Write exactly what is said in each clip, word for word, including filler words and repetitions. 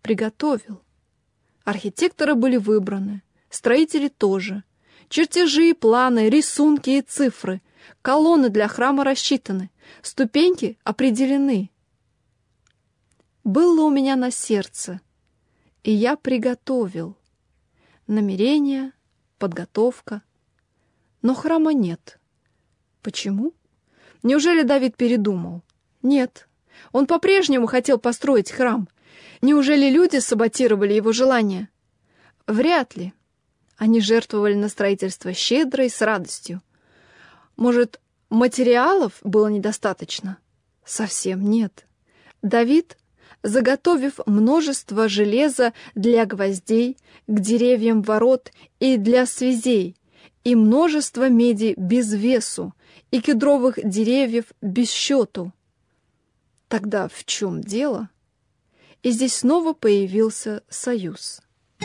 приготовил. Архитекторы были выбраны, строители тоже. Чертежи и планы, рисунки и цифры, колонны для храма рассчитаны, ступеньки определены. Было у меня на сердце, и я приготовил. Намерение, подготовка. Но храма нет. Почему? Неужели Давид передумал? Нет. Он по-прежнему хотел построить храм. Неужели люди саботировали его желание? Вряд ли. Они жертвовали на строительство щедро и с радостью. Может, материалов было недостаточно? Совсем нет. Давид, заготовив множество железа для гвоздей, к деревьям ворот и для связей, и множество меди без весу, и кедровых деревьев без счету. Тогда в чем дело? И здесь снова появился союз.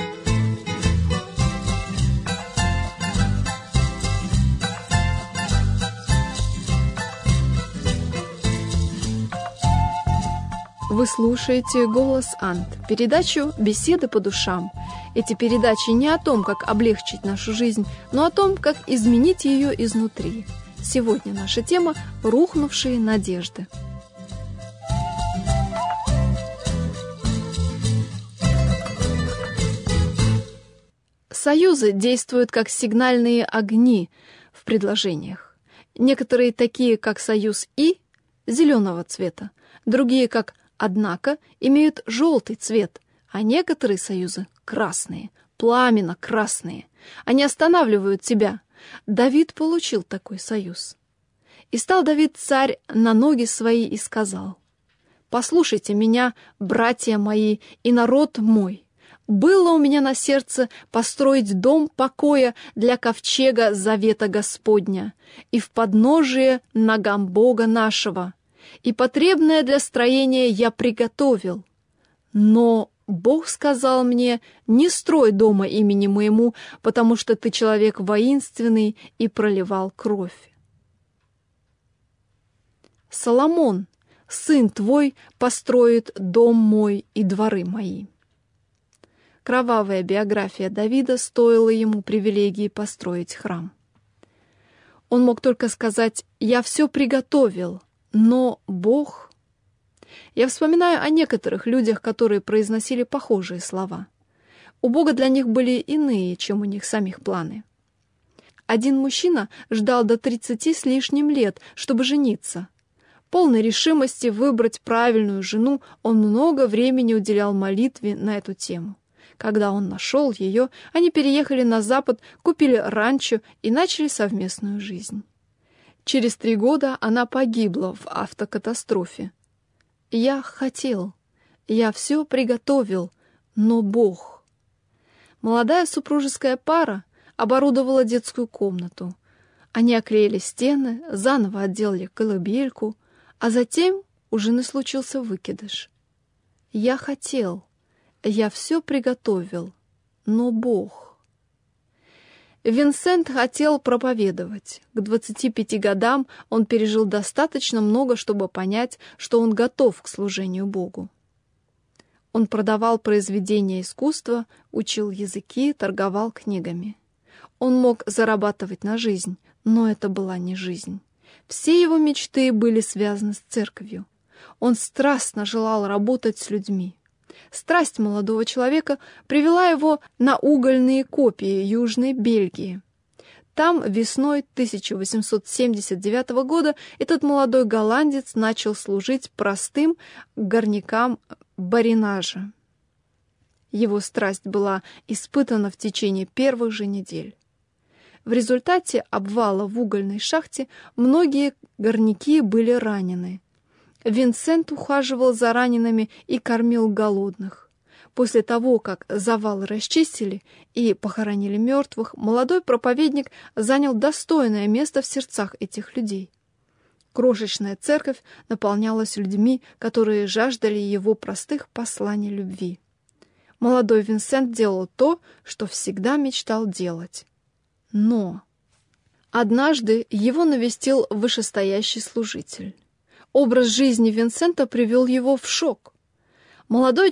Вы слушаете «Голос Ант», передачу «Беседы по душам». Эти передачи не о том, как облегчить нашу жизнь, но о том, как изменить ее изнутри. Сегодня наша тема «Рухнувшие надежды». Союзы действуют как сигнальные огни в предложениях. Некоторые такие, как союз «и», зеленого цвета, другие, как «однако», имеют желтый цвет, а некоторые союзы — красные, пламенно-красные. Они останавливают тебя. Давид получил такой союз. «И стал Давид царь на ноги свои и сказал: послушайте меня, братья мои и народ мой. Было у меня на сердце построить дом покоя для ковчега завета Господня и в подножие ногам Бога нашего, и потребное для строения я приготовил. Но Бог сказал мне: не строй дома имени моему, потому что ты человек воинственный и проливал кровь. Соломон, сын твой, построит дом мой и дворы мои». Кровавая биография Давида стоила ему привилегии построить храм. Он мог только сказать: «Я все приготовил, но Бог...» Я вспоминаю о некоторых людях, которые произносили похожие слова. У Бога для них были иные, чем у них самих планы. Один мужчина ждал до тридцати с лишним лет, чтобы жениться. Полной решимости выбрать правильную жену, он много времени уделял молитве на эту тему. Когда он нашел ее, они переехали на Запад, купили ранчо и начали совместную жизнь. Через три года она погибла в автокатастрофе. «Я хотел, я все приготовил, но Бог...» Молодая супружеская пара оборудовала детскую комнату. Они оклеили стены, заново отделали колыбельку, а затем у жены случился выкидыш. «Я хотел, я все приготовил, но Бог...» Винсент хотел проповедовать. К двадцати пяти годам он пережил достаточно много, чтобы понять, что он готов к служению Богу. Он продавал произведения искусства, учил языки, торговал книгами. Он мог зарабатывать на жизнь, но это была не жизнь. Все его мечты были связаны с церковью. Он страстно желал работать с людьми. Страсть молодого человека привела его на угольные копии Южной Бельгии. Там весной тысяча восемьсот семьдесят девятого года этот молодой голландец начал служить простым горнякам баринажа. Его страсть была испытана в течение первых же недель. В результате обвала в угольной шахте многие горняки были ранены. Винсент ухаживал за ранеными и кормил голодных. После того, как завалы расчистили и похоронили мертвых, молодой проповедник занял достойное место в сердцах этих людей. Крошечная церковь наполнялась людьми, которые жаждали его простых посланий любви. Молодой Винсент делал то, что всегда мечтал делать. Но однажды его навестил вышестоящий служитель. Образ жизни Винсента привел его в шок. Молодой